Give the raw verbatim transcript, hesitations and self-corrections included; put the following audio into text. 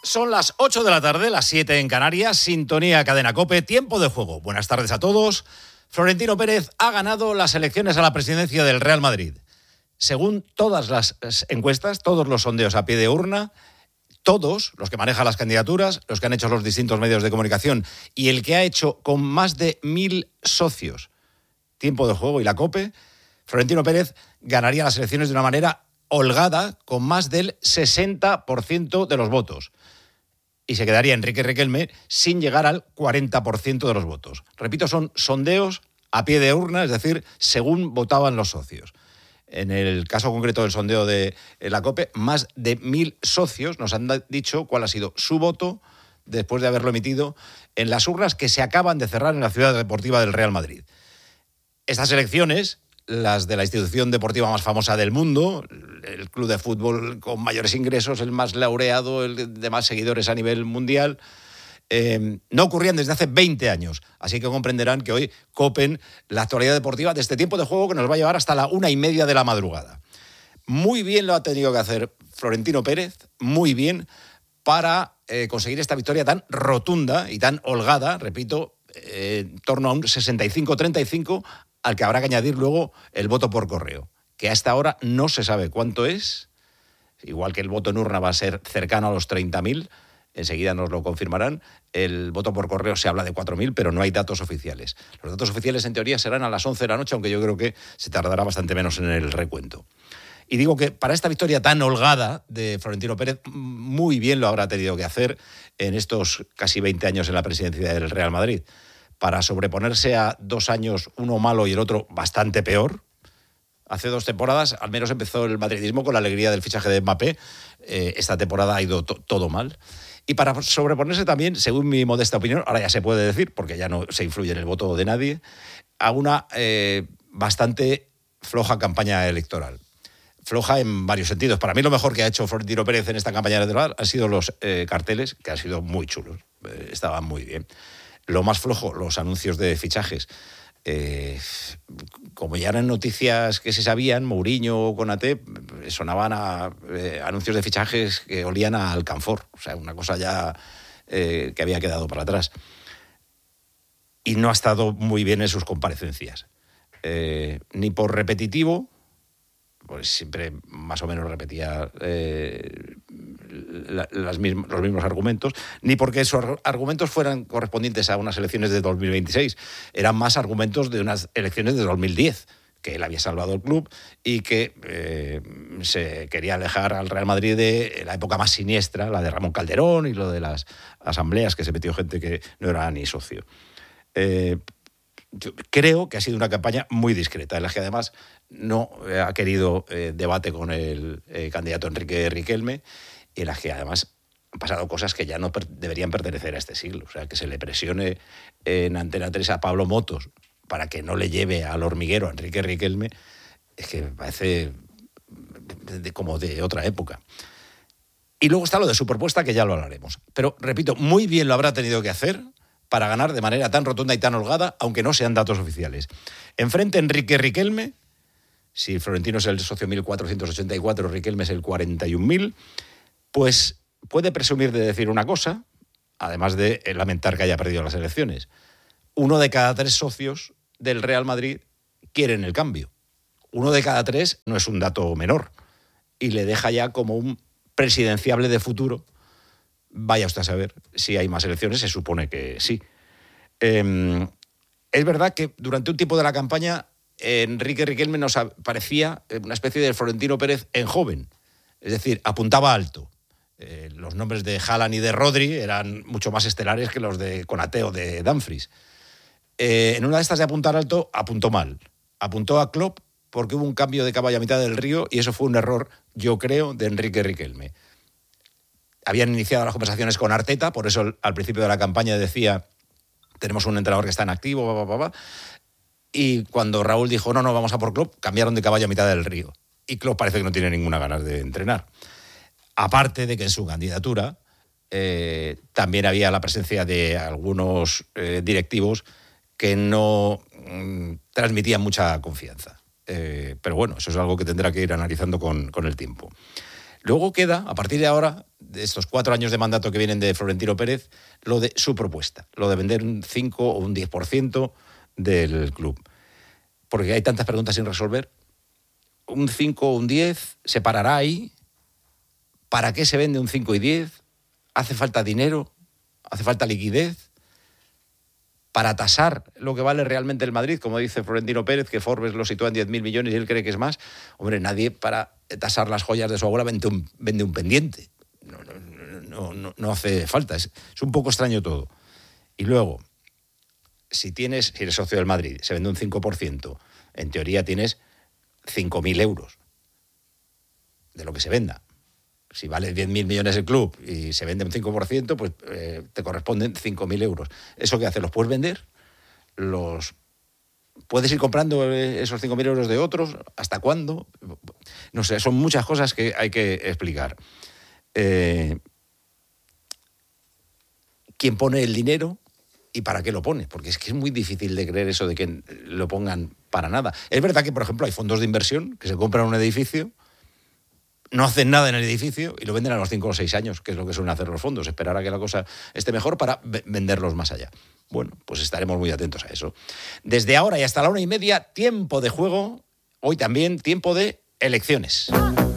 Son las ocho de la tarde, las siete en Canarias, sintonía Cadena COPE, tiempo de juego. Buenas tardes a todos. Florentino Pérez ha ganado las elecciones a la presidencia del Real Madrid. Según todas las encuestas, todos los sondeos a pie de urna, todos los que manejan las candidaturas, los que han hecho los distintos medios de comunicación y el que ha hecho con más de mil socios tiempo de juego y la COPE, Florentino Pérez ganaría las elecciones de una manera holgada con más del sesenta por ciento de los votos. Y se quedaría Enrique Riquelme sin llegar al cuarenta por ciento de los votos. Repito, son sondeos a pie de urna, es decir, según votaban los socios. En el caso concreto del sondeo de la COPE, más de mil socios nos han dicho cuál ha sido su voto después de haberlo emitido en las urnas que se acaban de cerrar en la ciudad deportiva del Real Madrid. Estas elecciones, las de la institución deportiva más famosa del mundo, el club de fútbol con mayores ingresos, el más laureado, el de más seguidores a nivel mundial, eh, no ocurrían desde hace veinte años. Así que comprenderán que hoy copen la actualidad deportiva de este tiempo de juego que nos va a llevar hasta la una y media de la madrugada. Muy bien lo ha tenido que hacer Florentino Pérez, muy bien, para eh, conseguir esta victoria tan rotunda y tan holgada, repito, eh, en torno a un sesenta y cinco treinta y cinco, al que habrá que añadir luego el voto por correo, que a esta hora no se sabe cuánto es, igual que el voto en urna va a ser cercano a los treinta mil, enseguida nos lo confirmarán. El voto por correo se habla de cuatro mil, pero no hay datos oficiales. Los datos oficiales, en teoría, serán a las once de la noche, aunque yo creo que se tardará bastante menos en el recuento. Y digo que para esta victoria tan holgada de Florentino Pérez, muy bien lo habrá tenido que hacer en estos casi veinte años en la presidencia del Real Madrid, para sobreponerse a dos años, uno malo y el otro bastante peor. Hace dos temporadas, al menos empezó el madridismo con la alegría del fichaje de Mbappé. Eh, esta temporada ha ido to- todo mal. Y para sobreponerse también, según mi modesta opinión, ahora ya se puede decir, porque ya no se influye en el voto de nadie, a una eh, bastante floja campaña electoral. Floja en varios sentidos. Para mí lo mejor que ha hecho Florentino Pérez en esta campaña electoral han sido los eh, carteles, que han sido muy chulos. Eh, estaban muy bien. Lo más flojo, los anuncios de fichajes. Eh, como ya eran noticias que se sabían, Mourinho o Konaté, sonaban a eh, anuncios de fichajes que olían a alcanfor. O sea, una cosa ya eh, que había quedado para atrás. Y no ha estado muy bien en sus comparecencias. Eh, ni por repetitivo, pues siempre más o menos repetía eh, la, las mismas, los mismos argumentos, ni porque esos argumentos fueran correspondientes a unas elecciones de dos mil veintiséis. Eran más argumentos de unas elecciones de dos mil diez, que él había salvado el club y que eh, se quería alejar al Real Madrid de la época más siniestra, la de Ramón Calderón y lo de las asambleas, que se metió gente que no era ni socio. Eh, Yo creo que ha sido una campaña muy discreta, en la que además no ha querido eh, debate con el eh, candidato Enrique Riquelme, y en la que además han pasado cosas que ya no per- deberían pertenecer a este siglo. O sea, que se le presione en Antena tres a Pablo Motos para que no le lleve al hormiguero a Enrique Riquelme, es que parece de, de, como de otra época. Y luego está lo de su propuesta, que ya lo hablaremos. Pero, repito, muy bien lo habrá tenido que hacer para ganar de manera tan rotunda y tan holgada, aunque no sean datos oficiales. Enfrente Enrique Riquelme, si Florentino es el socio mil cuatrocientos ochenta y cuatro, Riquelme es el cuarenta y un mil, pues puede presumir de decir una cosa, además de lamentar que haya perdido las elecciones. Uno de cada tres socios del Real Madrid quieren el cambio. Uno de cada tres no es un dato menor, y le deja ya como un presidenciable de futuro. Vaya usted a saber si hay más elecciones, se supone que sí. Eh, es verdad que durante un tiempo de la campaña Enrique Riquelme nos parecía una especie de Florentino Pérez en joven, es decir, apuntaba alto. Eh, los nombres de Haaland y de Rodri eran mucho más estelares que los de Konaté o de Dumfries. Eh, en una de estas de apuntar alto, apuntó mal. Apuntó a Klopp porque hubo un cambio de caballo a mitad del río y eso fue un error, yo creo, de Enrique Riquelme. Habían iniciado las conversaciones con Arteta, por eso al principio de la campaña decía, tenemos un entrenador que está en activo, bla, bla, bla, bla. Y cuando Raúl dijo, no, no, vamos a por Klopp, cambiaron de caballo a mitad del río. Y Klopp parece que no tiene ninguna ganas de entrenar. Aparte de que en su candidatura eh, también había la presencia de algunos eh, directivos que no mm, transmitían mucha confianza. Eh, pero bueno, eso es algo que tendrá que ir analizando con, con el tiempo. Luego queda, a partir de ahora, de estos cuatro años de mandato que vienen de Florentino Pérez, lo de su propuesta, lo de vender un cinco o un diez por ciento del club. Porque hay tantas preguntas sin resolver. Un cinco o un diez, ¿se parará ahí? ¿Para qué se vende un cinco y diez? ¿Hace falta dinero? ¿Hace falta liquidez? Para tasar lo que vale realmente el Madrid, como dice Florentino Pérez, que Forbes lo sitúa en diez mil millones y él cree que es más. Hombre, nadie para tasar las joyas de su abuela vende un, vende un pendiente. No, no, no, no, no hace falta. Es, es un poco extraño todo. Y luego, si tienes, si eres socio del Madrid, se vende un cinco por ciento, en teoría tienes cinco mil euros de lo que se venda. Si vale diez mil millones el club y se vende un cinco por ciento, pues eh, te corresponden cinco mil euros. ¿Eso qué hace? ¿Los puedes vender? ¿Los puedes ir comprando esos cinco mil euros de otros? ¿Hasta cuándo? No sé, son muchas cosas que hay que explicar. Eh, ¿Quién pone el dinero y para qué lo pone? Porque es que es muy difícil de creer eso de que lo pongan para nada. Es verdad que, por ejemplo, hay fondos de inversión que se compran un edificio, no hacen nada en el edificio y lo venden a los cinco o seis años, que es lo que suelen hacer los fondos, esperar a que la cosa esté mejor para venderlos más allá. Bueno, pues estaremos muy atentos a eso. Desde ahora y hasta la una y media, tiempo de juego. Hoy también tiempo de elecciones.